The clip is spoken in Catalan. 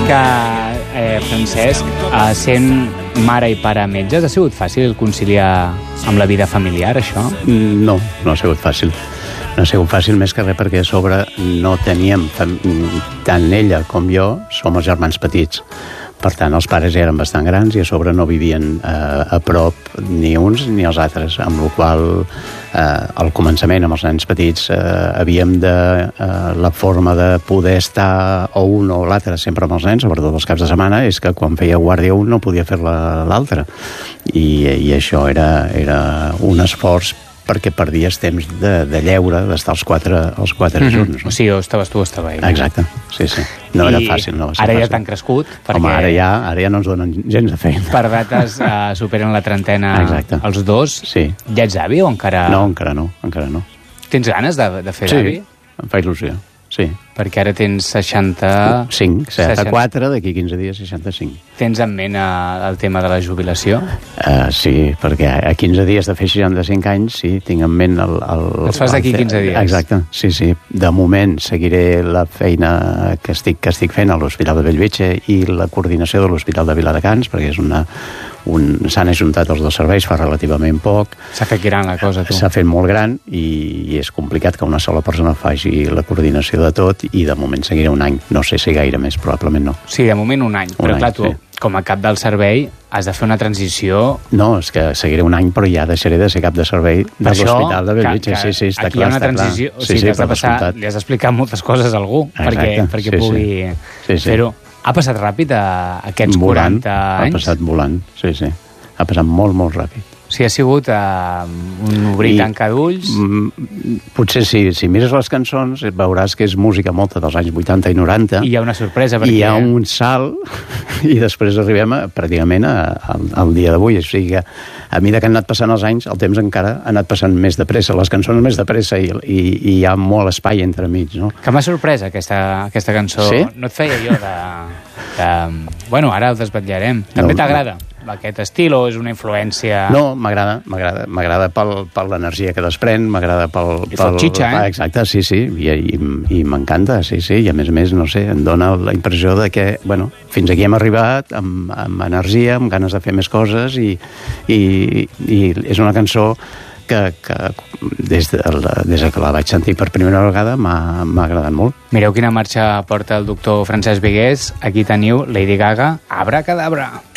que, Francesc, sent mare i pare metges, ha sigut fàcil conciliar amb la vida familiar, això? No ha sigut fàcil. No ha sigut fàcil més que res perquè a sobre no teníem, tant ella com jo, som els germans petits. Per tant, els pares eren bastant grans i a sobre no vivien a prop ni uns ni els altres, amb la qual al començament, amb els nens petits, havíem de... la forma de poder estar o un o l'altre sempre amb els nens, sobretot els caps de setmana, és que quan feia guàrdia un no podia fer l'altre. I això era un esforç perquè perdies temps de lleure, d'estar els quatre junts. O sigui, estaves tu, estava ell. Exacte, sí. No era fàcil, no va ser ara fàcil. Ja t'han crescut, perquè... Home, ara ja no ens donen gens de feina. Per dates superen la trentena. Exacte. Els dos. Sí. Ja ets avi o encara... No, encara no. Tens ganes de fer d'avi? Sí, em fa il·lusió, sí. Perquè ara tens 65, 64, d'aquí 15 dies 65. Tens en ment el tema de la jubilació? Sí, perquè a 15 dies de fer 65 anys, sí, tinc en ment Els fas d'aquí 15 dies? Exacte, sí. De moment seguiré la feina que estic fent a l'Hospital de Bellvitge i la coordinació de l'Hospital de Viladecans, perquè és s'han ajuntat els dos serveis fa relativament poc. S'ha fet gran la cosa, tu. S'ha fet molt gran i és complicat que una sola persona faci la coordinació de tot i de moment seguiré un any. No sé si gaire més, probablement no. Sí, de moment un any. Però clar, tu, com a cap del servei, has de fer una transició... No, és que seguiré un any, però ja deixaré de ser cap de servei de l'Hospital de Bellvitge. Sí, està clar. Aquí hi ha una transició, o sigui, t'has de passar, li has d'explicar moltes coses a algú perquè pugui fer-ho. Ha passat ràpid aquests 40 anys? Ha passat volant, sí. Ha passat molt, molt ràpid. O sigui, ha sigut un obrir i tancar d'ulls? Potser sí. Si mires les cançons veuràs que és música molta dels anys 80 i 90. I hi ha una sorpresa perquè... I hi ha un salt i després arribem pràcticament al dia d'avui. O sigui que a mesura que han anat passant els anys, el temps encara ha anat passant més de pressa, les cançons més de pressa i hi ha molt espai entremig, no? Que m'ha sorprès aquesta cançó. Sí? No et feia jo de... Bueno, ara el desvetllarem. També t'agrada aquest estil o és una influència... No, m'agrada per l'energia que desprèn, m'agrada pel... I fot xitxa, Exacte, sí, i m'encanta, sí, i a més, no sé, em dona la impressió de que, bueno, fins aquí hem arribat amb energia, amb ganes de fer més coses i és una cançó que des que la vaig sentir per primera vegada m'ha agradat molt. Mireu quina marxa porta el doctor Francesc Vigués. Aquí teniu Lady Gaga, Abracadabra.